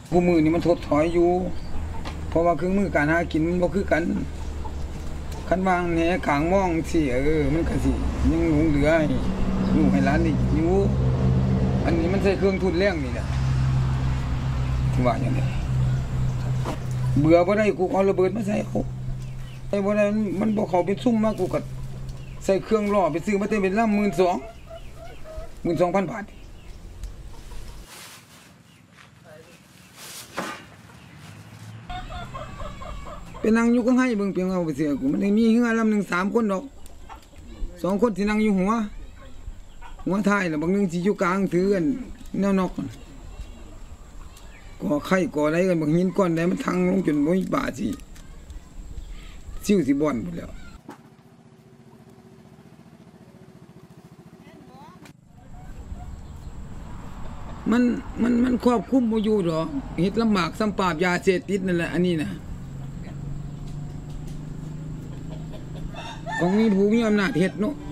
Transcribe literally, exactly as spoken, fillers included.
กูมือนี่มันถดถอยอยู่เพราะว่าเครื่องมือการหากินมันบ่คือกันคันวางแหขางมองสิเออมันก็สิยังหลงเหลือให้ลูกให้หลานนี่อยู่อันนี้มันใช้เครื่องทุนแรงนี่แหละที่ว่าอย่างนี้เบื่อบ่ได้กูเอาระเบิดมาใส่เขาไอ้บ่ได้มันบ่เข้าเป็นซุ่มมากูก็ใส่เครื่องล่อไปซื้อมาเต็มเป็นลำ หนึ่งหมื่นสองพัน หนึ่งหมื่นสองพัน บาทเป็นนั่งอยู่ก็ให้เบิ่งเพียงเอาไปเสียกูมันได้มีเฮือลำหนึ่งสามคนดอกสองคนที่นั่งอยู่หัวหัวท้ายแล้วบางนึงสิอยู่กลางถือกันแนวนอกก่อไข่ก่ออะไรกันบางหินก้อนใดมันทังลงจนบ่มีป่าสิซิ่วสิบ่อนหมดแล้วมันมันมันควบคุมบ่อยู่ดอกเฮ็ดลำบากซ้ำปราบยาเสพติดนั่นแหละอันนี้นะของมีผู้มีอำนาจเฮ็ดเนาะ